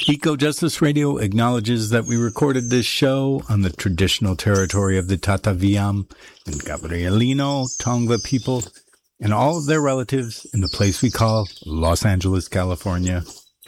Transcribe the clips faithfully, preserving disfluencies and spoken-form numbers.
Eco Justice Radio acknowledges that we recorded this show on the traditional territory of the Tataviam and Gabrielino Tongva people and all of their relatives in the place we call Los Angeles, California.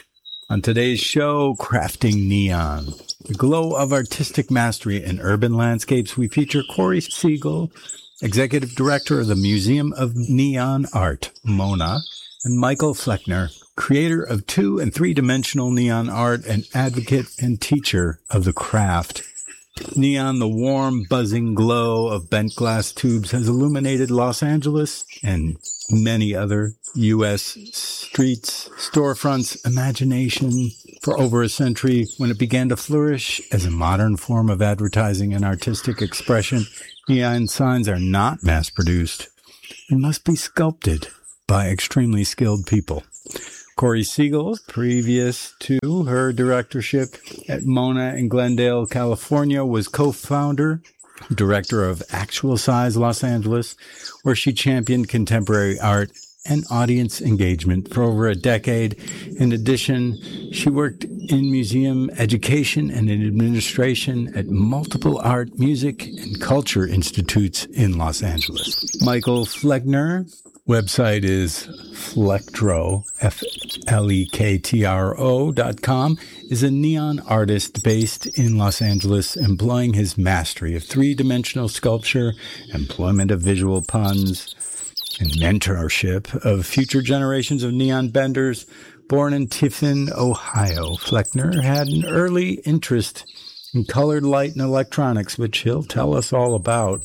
On today's show, Crafting Neon, the glow of artistic mastery in urban landscapes, we feature Corey Siegel, Executive Director of the Museum of Neon Art, MONA, and Michael Fleckner, creator of two- and three-dimensional neon art and advocate and teacher of the craft. Neon, the warm, buzzing glow of bent glass tubes, has illuminated Los Angeles and many other U S streets, storefronts, imagination for over a century. When it began to flourish as a modern form of advertising and artistic expression, neon signs are not mass-produced and must be sculpted by extremely skilled people. Corey Siegel, previous to her directorship at MONA in Glendale, California, was co-founder, director of Actual Size Los Angeles, where she championed contemporary art and audience engagement for over a decade. In addition, she worked in museum education and in administration at multiple art, music, and culture institutes in Los Angeles. Michael Fleckner, website is Flectro, F L E K T R O dot com, is a neon artist based in Los Angeles, employing his mastery of three-dimensional sculpture, employment of visual puns, and mentorship of future generations of neon benders. Born in Tiffin, Ohio, Fleckner had an early interest in colored light and electronics, which he'll tell us all about.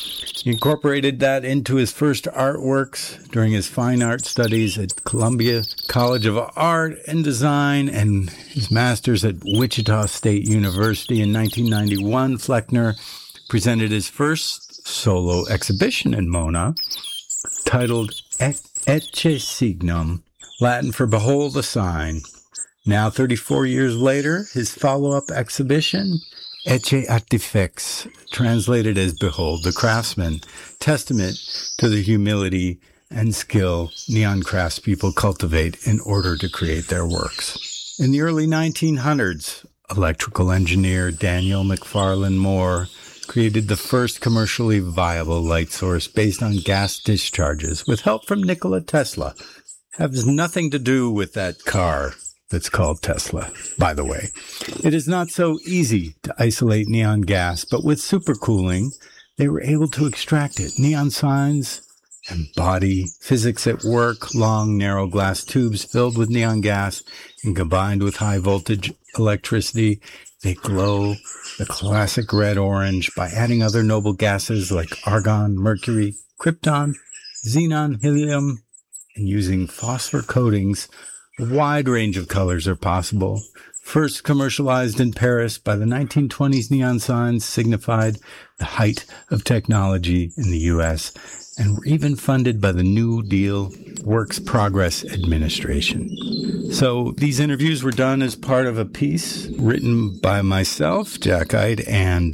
He incorporated that into his first artworks during his fine art studies at Columbia College of Art and Design and his master's at Wichita State University. In nineteen ninety-one, Fleckner presented his first solo exhibition in MONA, titled Ecce Signum, Latin for Behold the Sign. Now, thirty-four years later, his follow-up exhibition, Ecce Artifex, translated as Behold the Craftsman, testament to the humility and skill neon craftspeople cultivate in order to create their works. In the early nineteen hundreds, electrical engineer Daniel McFarland Moore created the first commercially viable light source based on gas discharges with help from Nikola Tesla. Has nothing to do with that car that's called Tesla, by the way. It is not so easy to isolate neon gas, but with supercooling, they were able to extract it. Neon signs embody physics at work, long, narrow glass tubes filled with neon gas and combined with high voltage electricity. They glow the classic red-orange by adding other noble gases like argon, mercury, krypton, xenon, helium, and using phosphor coatings. A wide range of colors are possible. First commercialized in Paris by the nineteen twenties, neon signs signified the height of technology in the U S and were even funded by the New Deal Works Progress Administration. So these interviews were done as part of a piece written by myself, Jack Ide, and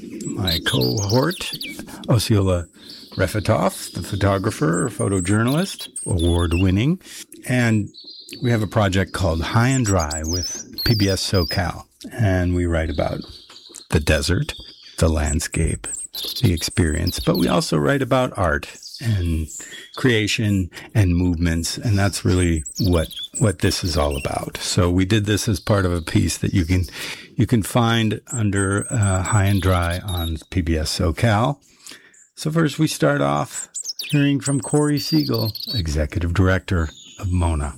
my cohort, Osceola Refetoff, the photographer, photojournalist, award-winning, and we have a project called High and Dry with P B S SoCal, and we write about the desert, the landscape, the experience, but we also write about art and creation and movements, and that's really what what this is all about. So we did this as part of a piece that you can you can find under uh, High and Dry on P B S SoCal. So first we start off hearing from Corey Siegel, Executive Director of MONA.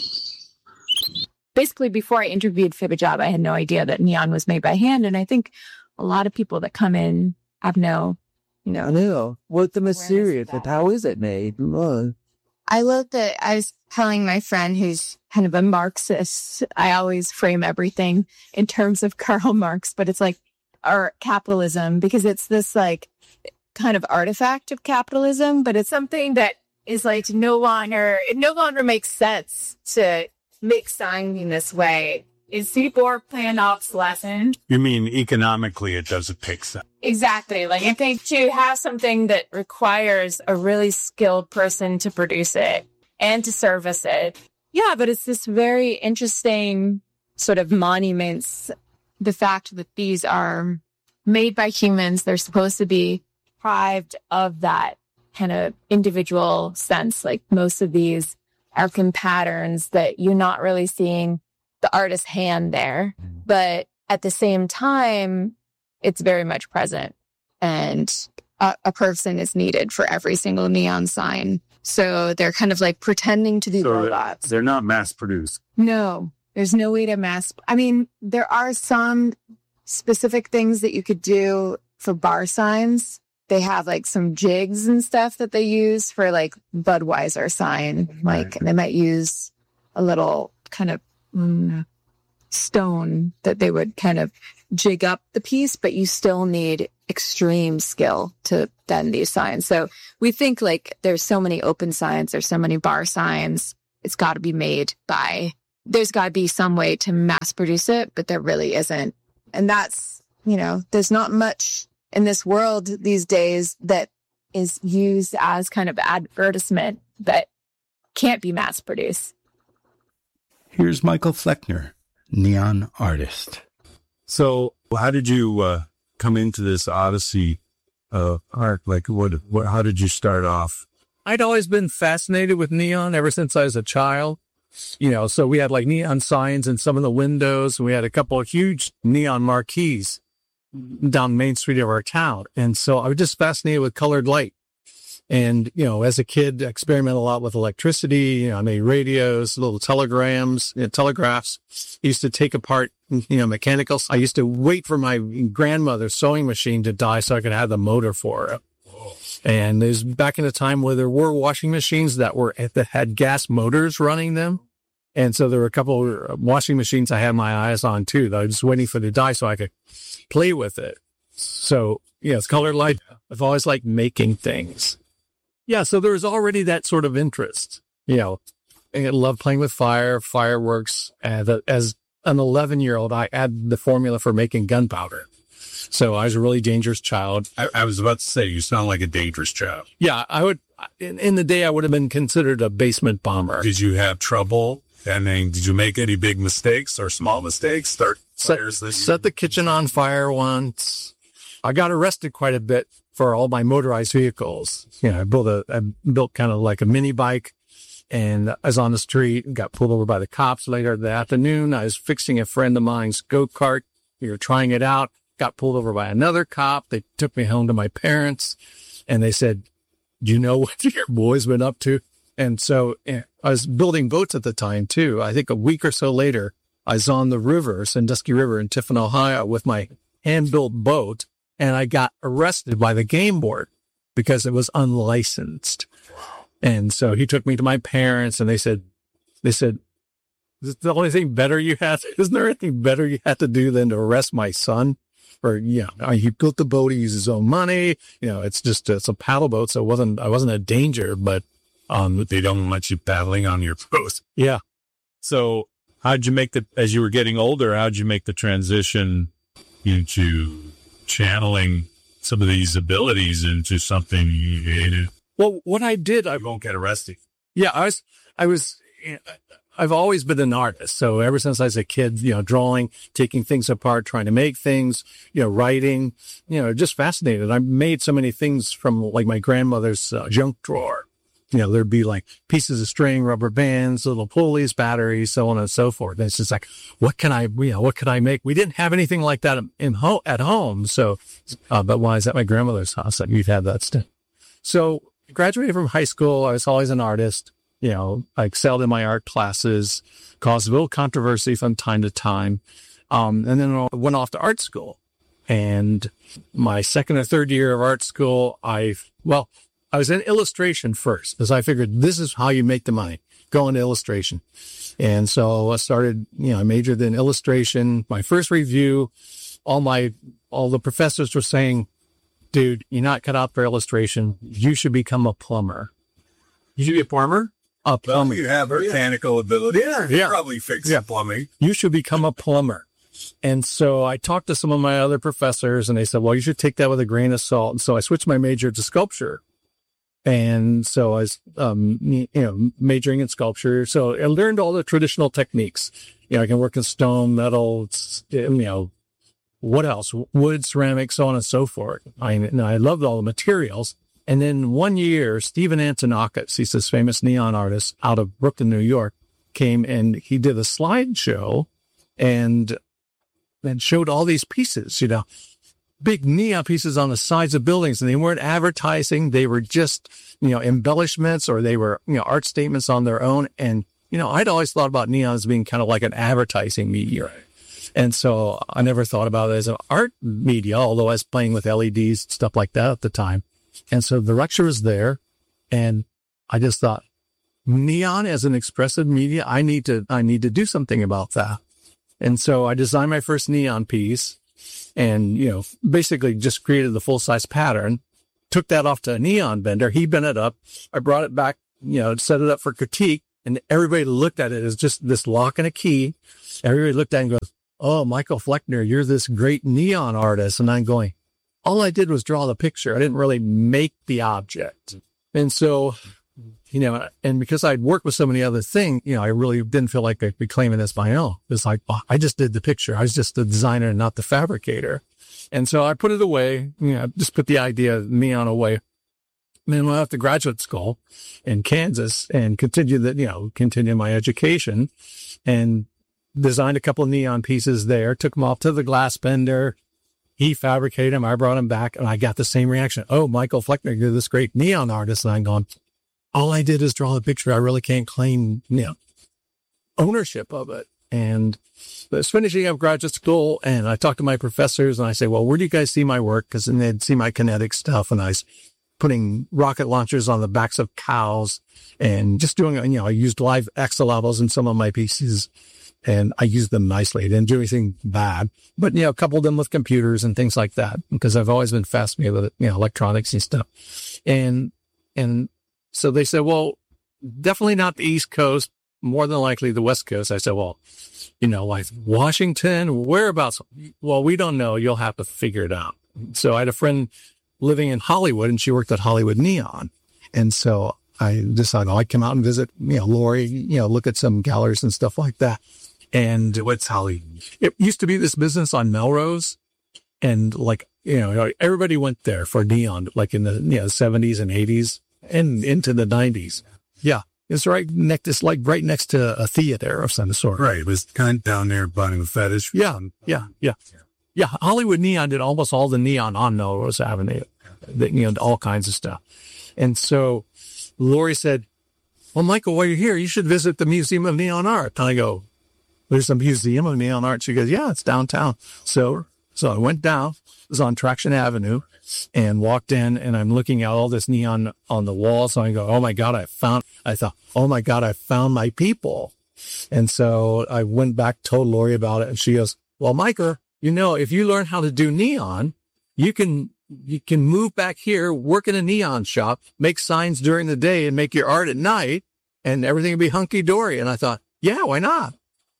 Basically, before I interviewed Fibajab, I had no idea that neon was made by hand. And I think a lot of people that come in have no, you know. I know. What's the mysterious? And how is it made? Look. I love that. I was telling my friend who's kind of a Marxist. I always frame everything in terms of Karl Marx, but it's like our capitalism, because it's this like kind of artifact of capitalism, but it's something that is like no longer, it no longer makes sense to make sign in this way. Is people planned obsolescent? You mean economically it doesn't make sense? Exactly. Like I think to have something that requires a really skilled person to produce it and to service it. Yeah, but it's this very interesting sort of monuments the fact that these are made by humans. They're supposed to be deprived of that kind of individual sense. Like most of these arcane patterns that you're not really seeing the artist's hand there. But at the same time, it's very much present. And a, a person is needed for every single neon sign. So they're kind of like pretending to be So robots. they're not mass produced. No, there's no way to mass. I mean, there are some specific things that you could do for bar signs. They have like some jigs and stuff that they use for like Budweiser sign. Like they might use a little kind of mm, stone that they would kind of jig up the piece, but you still need extreme skill to bend these signs. So we think like there's so many open signs, there's so many bar signs. It's got to be made by, there's got to be some way to mass produce it, but there really isn't. And that's, you know, there's not much in this world these days that is used as kind of advertisement that can't be mass produced. Here's Michael Fleckner, neon artist. So how did you uh, come into this odyssey of art? Like, what, what? How did you start off? I'd always been fascinated with neon ever since I was a child. You know, so we had like neon signs in some of the windows. We had a couple of huge neon marquees down Main Street of our town. And so I was just fascinated with colored light. And, you know, as a kid, I experimented a lot with electricity. You know, I made radios, little telegrams, you know, telegraphs. I used to take apart, you know, mechanical. I used to wait for my grandmother's sewing machine to die so I could have the motor for it. And there's back in a time where there were washing machines that were that had gas motors running them. And so there were a couple of washing machines I had my eyes on too, that I was waiting for to die so I could play with it. So, yeah, it's colored light. I've always liked making things. Yeah, so there was already that sort of interest. You know, I love playing with fire, fireworks. And as an eleven-year-old, I had the formula for making gunpowder. So I was a really dangerous child. I, I was about to say, you sound like a dangerous child. Yeah, I would, in, in the day, I would have been considered a basement bomber. Did you have trouble? And then did you make any big mistakes or small mistakes? Start fires set, that set the kitchen on fire once. I got arrested quite a bit for all my motorized vehicles. You know, I built a, I built kind of like a mini bike, and I was on the street and got pulled over by the cops later that afternoon. I was fixing a friend of mine's go-kart. We were trying it out. Got pulled over by another cop. They took me home to my parents, and they said, do you know what your boy's been up to? And so you know, I was building boats at the time, too. I think a week or so later, I was on the river, Sandusky River in Tiffin, Ohio, with my hand-built boat, and I got arrested by the game board because it was unlicensed. And so he took me to my parents, and they said, they said, is the only thing better you had? Isn't there anything better you had to do than to arrest my son? Or, you know, he built the boat, he used his own money. You know, it's just, it's a paddle boat. So it wasn't, I wasn't a danger, but, um, they don't let you paddling on your boat. Yeah. So how'd you make the, as you were getting older, how'd you make the transition into channeling some of these abilities into something you hated? Well, what I did, I You won't get arrested. Yeah, I was, I was, you know, I've always been an artist. So ever since I was a kid, you know, drawing, taking things apart, trying to make things, you know, writing, you know, just fascinated. I made so many things from like my grandmother's uh, junk drawer. You know, there'd be like pieces of string, rubber bands, little pulleys, batteries, so on and so forth. And it's just like, what can I, you know, what could I make? We didn't have anything like that in ho- at home. So, uh, but when I was at my grandmother's house, you'd have that stuff. So I graduated from high school. I was always an artist. You know, I excelled in my art classes, caused a little controversy from time to time. Um, and then I went off to art school. And my second or third year of art school, I, well, I was in illustration first, because I figured this is how you make the money. Go into illustration. And so I started, you know, I majored in illustration. My first review, all my, all the professors were saying, dude, you're not cut out for illustration. You should become a plumber. You should be a plumber? A plumber. Well, you have mechanical ability. Yeah. Yeah. Probably fix Yeah. plumbing. You should become a plumber. And so I talked to some of my other professors, and they said, well, you should take that with a grain of salt. And so I switched my major to sculpture. And so I was, um, you know, majoring in sculpture. So I learned all the traditional techniques. You know, I can work in stone, metal, you know, what else? Wood, ceramic, so on and so forth. I, and I loved all the materials. And then one year, Stephen Antonakis, he's this famous neon artist out of Brooklyn, New York, came and he did a slideshow and and showed all these pieces, you know, big neon pieces on the sides of buildings. And they weren't advertising. They were just, you know, embellishments, or they were, you know, art statements on their own. And, you know, I'd always thought about neon as being kind of like an advertising media. And so I never thought about it as an art media, although I was playing with L E Ds, stuff like that at the time. And so the lecture was there, and I just thought, neon as an expressive media, I need to, I need to do something about that. And so I designed my first neon piece and, you know, basically just created the full size pattern, took that off to a neon bender. He bent it up. I brought it back, you know, set it up for critique, and everybody looked at it as just this lock and a key. Everybody looked at it and goes, "Oh, Michael Fleckner, you're this great neon artist." And I'm going, all I did was draw the picture. I didn't really make the object. And so, you know, and because I'd worked with so many other things, you know, I really didn't feel like I could claim it as my own. It's like, oh, I just did the picture. I was just the designer and not the fabricator. And so I put it away, you know, just put the idea of neon away. And then I went off to graduate school in Kansas and continued the, you know, continued my education and designed a couple of neon pieces there, took them off to the glass bender. He fabricated them. I brought them back, and I got the same reaction. "Oh, Michael Fleckner, you're this great neon artist." And I'm going, all I did is draw a picture. I really can't claim, you know, ownership of it. And I was finishing up graduate school, and I talked to my professors, and I say, "Well, where do you guys see my work?" Because then they'd see my kinetic stuff, and I was putting rocket launchers on the backs of cows and just doing, you know, I used live axolotls in some of my pieces. And I used them nicely. I didn't do anything bad, but, you know, coupled them with computers and things like that, because I've always been fascinated with, you know, electronics and stuff. And, and so they said, "Well, definitely not the East Coast, more than likely the West Coast." I said, "Well, you know, like Washington, whereabouts?" "Well, we don't know. You'll have to figure it out." So I had a friend living in Hollywood, and she worked at Hollywood Neon. And so I decided, oh, I'd come out and visit, you know, Lori, you know, look at some galleries and stuff like that. And What's Holly? it used to be this business on Melrose, and like, you know, everybody went there for neon, like in the, you know, seventies and eighties and into the nineties. Yeah. It's right next, it's like right next to a theater of some sort. Right. It was kind of down there buying a fetish. Yeah. Yeah. Yeah. Yeah. Hollywood Neon did almost all the neon on Melrose Avenue, the, you know, all kinds of stuff. And so Lori said, "Well, Michael, while you're here, you should visit the Museum of Neon Art." And I go, "There's a Museum of Neon Art?" She goes, "Yeah, it's downtown." So, so I went down, it was on Traction Avenue, and walked in, and I'm looking at all this neon on the wall. So I go, "Oh my God, I found," I thought, "Oh my God, I found my people." And so I went back, told Lori about it, and she goes, "Well, Micah, you know, if you learn how to do neon, you can, you can move back here, work in a neon shop, make signs during the day and make your art at night, and everything will be hunky dory." And I thought, yeah, why not?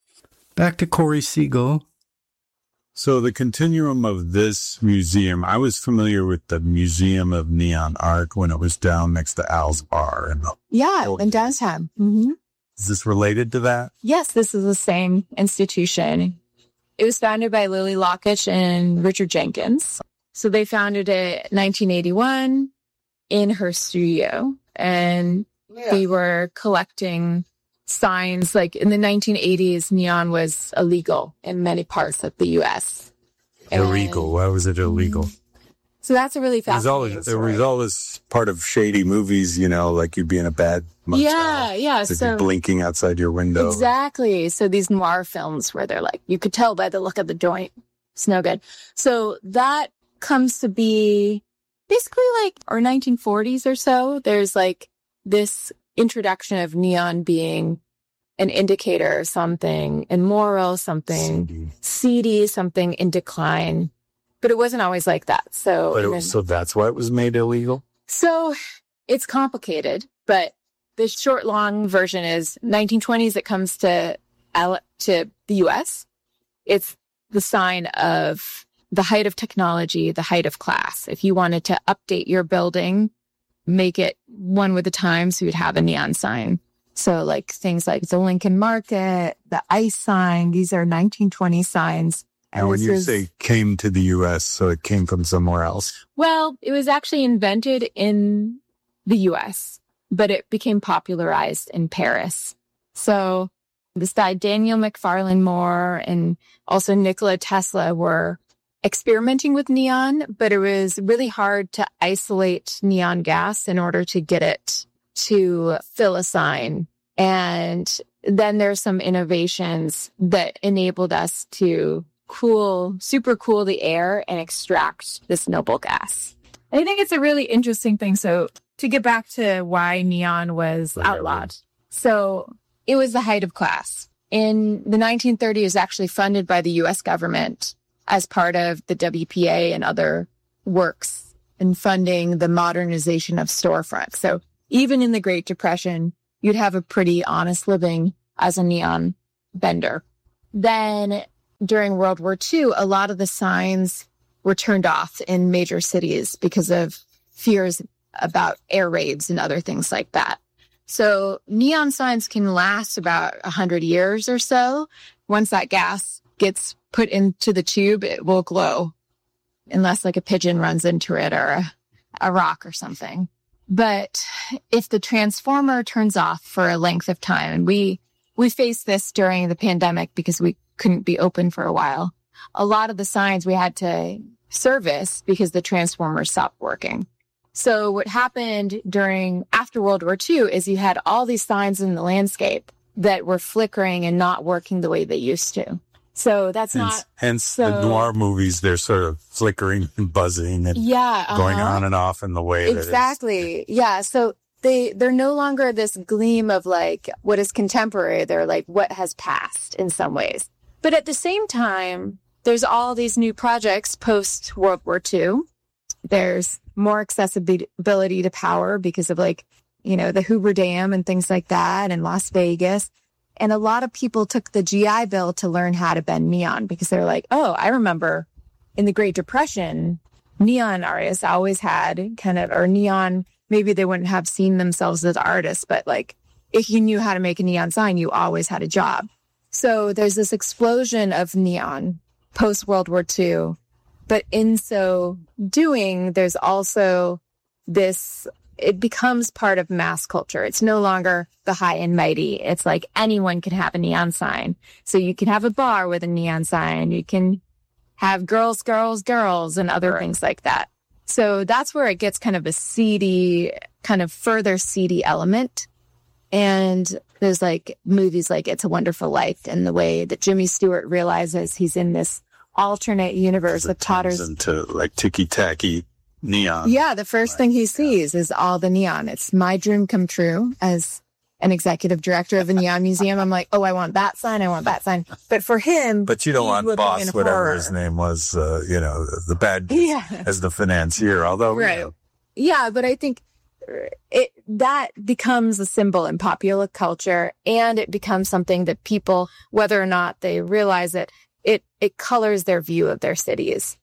Back to Corey Siegel. So the continuum of this museum, I was familiar with the Museum of Neon Art when it was down next to Al's Bar. And Yeah, in downtown. Mm-hmm. is this related to that? Yes, this is the same institution. It was founded by Lily Lockitch and Richard Jenkins. So they founded it in nineteen eighty-one in her studio, and yeah. They were collecting signs. Like in the nineteen eighties, neon was illegal in many parts of the U S. Illegal? Why was it illegal? So that's a really fascinating There was always part of shady movies, you know, like you'd be in a bad motel. Yeah, yeah. They'd so be blinking outside your window. Exactly. So these noir films where they're like, you could tell by the look of the joint, it's no good. So that comes to be basically like our nineteen forties or so. There's like this introduction of neon being an indicator of something immoral, something seedy, seedy something in decline. But it wasn't always like that. So, but it, then, so that's why it was made illegal? So it's complicated, but the short, long version is nineteen twenties. It comes to, to the U S. It's the sign of the height of technology, the height of class. If you wanted to update your building make it one with the times, so you'd have a neon sign. So like things like the Lincoln Market, the ICE sign, these are nineteen twenty signs. And when this you is- say came to the U S, so it came from somewhere else? Well, it was actually invented in the U S, but it became popularized in Paris. So this guy, Daniel McFarlane Moore, and also Nikola Tesla were experimenting with neon, but it was really hard to isolate neon gas in order to get it to fill a sign. And then there's some innovations that enabled us to cool, super cool the air and extract this noble gas. I think it's a really interesting thing. So to get back to why neon was outlawed. So it was the height of class. In the nineteen thirties, actually funded by the U S government as part of the W P A and other works in funding the modernization of storefronts. So even in the Great Depression, you'd have a pretty honest living as a neon vendor. Then during World War Two, a lot of the signs were turned off in major cities because of fears about air raids and other things like that. So neon signs can last about one hundred years or so. Once that gas gets put into the tube, it will glow, unless like a pigeon runs into it or a, a rock or something. But if the transformer turns off for a length of time, and we we faced this during the pandemic because we couldn't be open for a while, a lot of the signs we had to service because the transformer stopped working. So what happened during after World War Two is you had all these signs in the landscape that were flickering and not working the way they used to. So that's hence, not hence so, the noir movies, they're sort of flickering and buzzing and yeah, uh-huh. going on and off in the way exactly. that Yeah. So they they're no longer this gleam of like what is contemporary. They're like what has passed in some ways. But at the same time, there's all these new projects post World War Two. There's more accessibility to power because of like, you know, the Hoover Dam and things like that and Las Vegas. And a lot of people took the G I Bill to learn how to bend neon because they're like, oh, I remember in the Great Depression, neon artists always had kind of, or neon, maybe they wouldn't have seen themselves as artists, but like if you knew how to make a neon sign, you always had a job. So there's this explosion of neon post World War Two. But in so doing, there's also this, it becomes part of mass culture. It's no longer the high and mighty. It's like anyone can have a neon sign. So you can have a bar with a neon sign. You can have girls, girls, girls, and other things like that. So that's where it gets kind of a seedy, kind of further seedy element. And there's like movies like It's a Wonderful Life and the way that Jimmy Stewart realizes he's in this alternate universe that totters into like ticky-tacky neon. Yeah, the first right. thing he sees yeah. is all the neon. It's my dream come true as an executive director of a neon museum. I'm like, oh, I want that sign. I want that sign. But for him, but you don't want Boss, whatever horror. his name was, uh, you know, the bad yeah. as the financier. Although, right, you know. yeah, but I think it that becomes a symbol in popular culture, and it becomes something that people, whether or not they realize it, it it colors their view of their cities.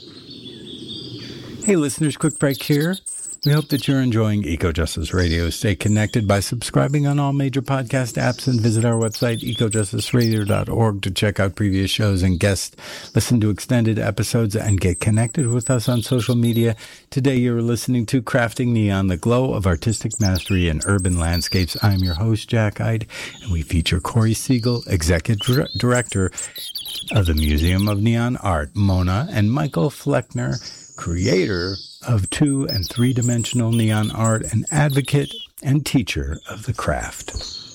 Hey, listeners, quick break here. We hope that you're enjoying Eco Justice Radio. Stay connected by subscribing on all major podcast apps and visit our website, eco justice radio dot org, to check out previous shows and guests, listen to extended episodes, and get connected with us on social media. Today, you're listening to Crafting Neon, the glow of artistic mastery in urban landscapes. I'm your host, Jack Ide, and we feature Corey Siegel, Executive Director of the Museum of Neon Art, Mona, and Michael Fleckner, creator of two- and three-dimensional neon art, and advocate and teacher of the craft.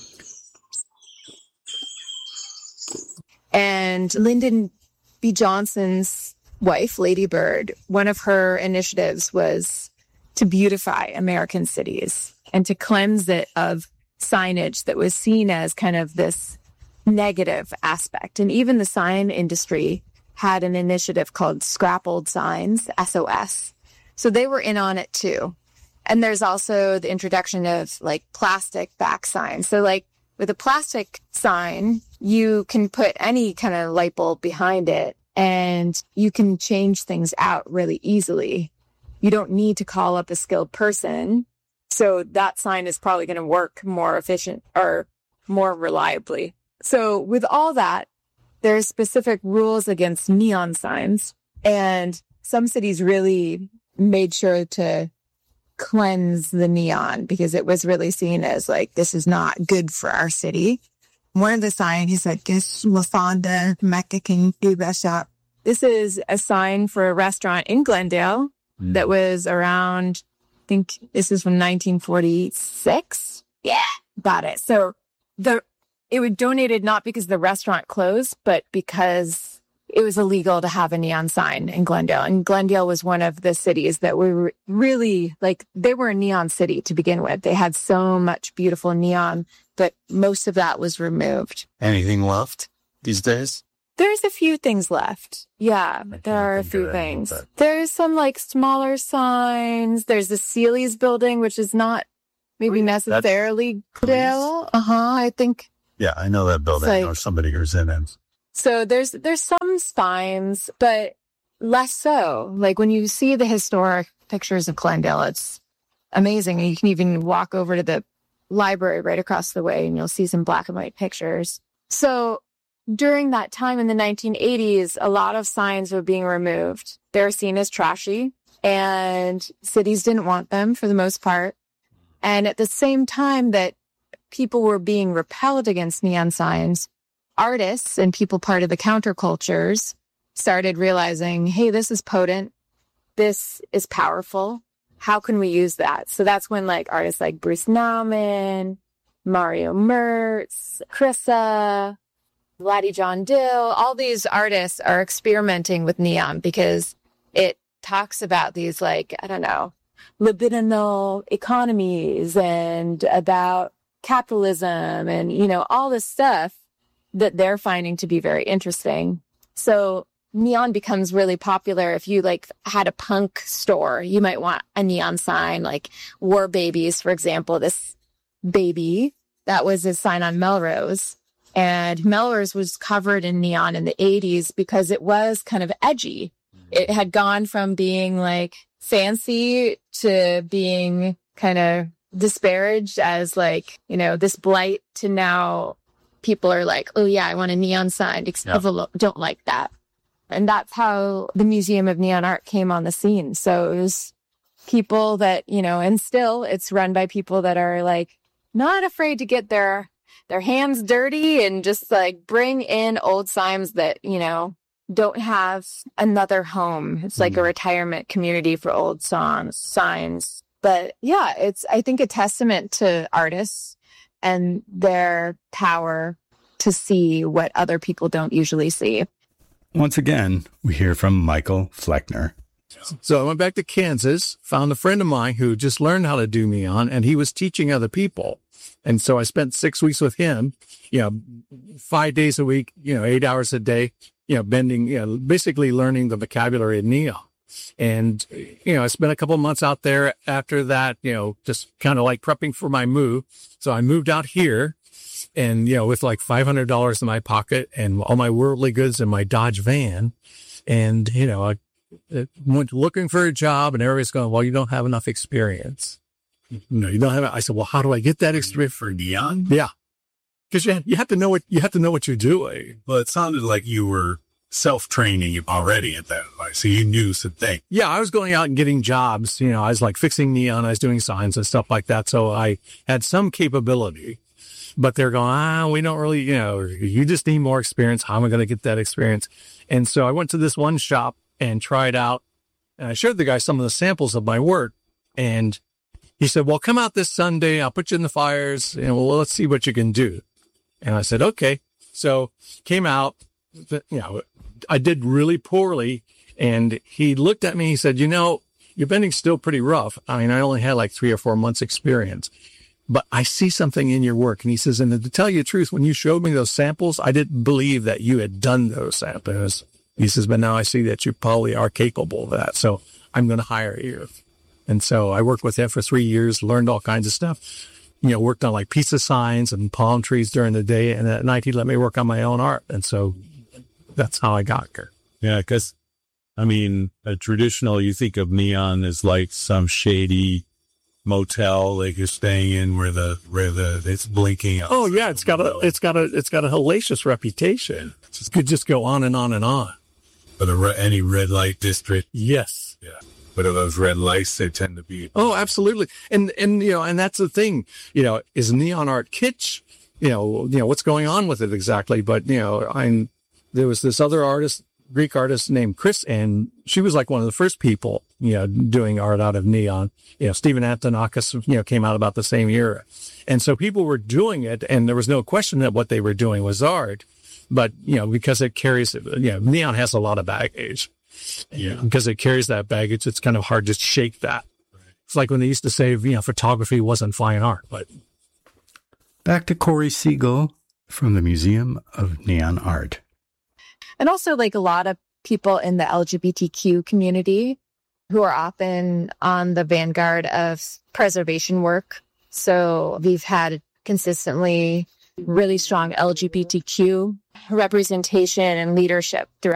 And Lyndon B. Johnson's wife, Lady Bird, one of her initiatives was to beautify American cities and to cleanse it of signage that was seen as kind of this negative aspect. And even the sign industry had an initiative called Scrap Old Signs, S O S. So they were in on it too. And there's also the introduction of like plastic back signs. So like with a plastic sign, you can put any kind of light bulb behind it and you can change things out really easily. You don't need to call up a skilled person So that sign is probably going to work more efficient or more reliably. So with all that, there's specific rules against neon signs. And some cities really made sure to cleanse the neon because it was really seen as like, this is not good for our city. One of the signs is like, this Lafonda Mecca King Cuba shop. This is a sign for a restaurant in Glendale mm. that was around, I think this is from nineteen forty-six. Yeah, got it. So the it was donated not because the restaurant closed, but because it was illegal to have a neon sign in Glendale. And Glendale was one of the cities that were really like, they were a neon city to begin with. They had so much beautiful neon, but most of that was removed. Anything left these days? There's a few things left. Yeah, there are a few things. There's some like smaller signs. There's the Sealy's building, which is not maybe necessarily Glendale. Uh-huh, I think. Yeah, I know that building. Like, I know somebody who's in it. So there's there's some signs, but less so. Like when you see the historic pictures of Glendale, it's amazing. And you can even walk over to the library right across the way and you'll see some black and white pictures. So during that time in the nineteen eighties, a lot of signs were being removed. They were seen as trashy and cities didn't want them for the most part. And at the same time that people were being repelled against neon signs, artists and people part of the countercultures started realizing, hey, this is potent. This is powerful. How can we use that? So that's when like artists like Bruce Nauman, Mario Mertz, Krissa, Laddie John Dill, all these artists are experimenting with neon because it talks about these like, I don't know, libidinal economies and about capitalism and, you know, all this stuff that they're finding to be very interesting. So neon becomes really popular. If you like had a punk store, you might want a neon sign like War Babies, for example, this baby that was a sign on Melrose. And Melrose was covered in neon in the eighties because it was kind of edgy. It had gone from being like fancy to being kind of disparaged as like, you know, this blight to now people are like, oh yeah, I want a neon sign because yeah. people don't like that. And that's how the Museum of Neon Art came on the scene. So it was people that, you know, and still it's run by people that are like not afraid to get their their hands dirty and just like bring in old signs that, you know, don't have another home. It's like mm. a retirement community for old songs, signs. But yeah, it's, I think, a testament to artists and their power to see what other people don't usually see. Once again, we hear from Michael Fleckner. So I went back to Kansas, found a friend of mine who just learned how to do neon, and he was teaching other people. And so I spent six weeks with him, you know, five days a week, you know, eight hours a day, you know, bending, you know, basically learning the vocabulary of neon. And, you know, I spent a couple of months out there after that, you know, just kind of like prepping for my move. So I moved out here and, you know, with like five hundred dollars in my pocket and all my worldly goods in my Dodge van. And, you know, I, I went looking for a job and everybody's going, well, you don't have enough experience. No, you don't have it. I said, well, how do I get that experience for neon? Yeah. Cause you, you have to know what, you have to know what you're doing. Well, it sounded like you were self-training already at that point. So you knew some things. Yeah. I was going out and getting jobs. You know, I was like fixing neon. I was doing signs and stuff like that. So I had some capability, but they're going, ah, we don't really, you know, you just need more experience. How am I going to get that experience? And so I went to this one shop and tried out, and I showed the guy some of the samples of my work, and he said, well, come out this Sunday. I'll put you in the fires and well, let's see what you can do. And I said, okay. So came out, you know, I did really poorly. And he looked at me, he said, you know, your bending's still pretty rough. I mean, I only had like three or four months experience, but I see something in your work. And he says, and to tell you the truth, when you showed me those samples, I didn't believe that you had done those samples. He says, but now I see that you probably are capable of that. So I'm going to hire you. And so I worked with him for three years, learned all kinds of stuff, you know, worked on like pizza signs and palm trees during the day. And at night, he let me work on my own art. And so that's how I got here. Yeah. Cause I mean, a traditional, you think of neon as like some shady, motel like you're staying in where the where the it's blinking. Oh yeah, it's got a it's got a it's got a hellacious reputation. It could just go on and on and on. For the re- any red light district. Yes. Yeah. But of those red lights, they tend to be. Oh, absolutely. And and you know, and that's the thing. You know, is neon art kitsch? You know, you know what's going on with it exactly. But you know, I'm there was this other artist, Greek artist named Chris, and she was like one of the first people, you know, doing art out of neon. You know, Stephen Antonakis, you know, came out about the same year. And so people were doing it, and there was no question that what they were doing was art. But, you know, because it carries, you know, neon has a lot of baggage. Yeah. Because it carries that baggage, it's kind of hard to shake that. Right. It's like when they used to say, you know, photography wasn't fine art, but. Back to Corey Siegel from the Museum of Neon Art. And also, like, a lot of people in the L G B T Q community who are often on the vanguard of preservation work. So we've had consistently really strong L G B T Q representation and leadership throughout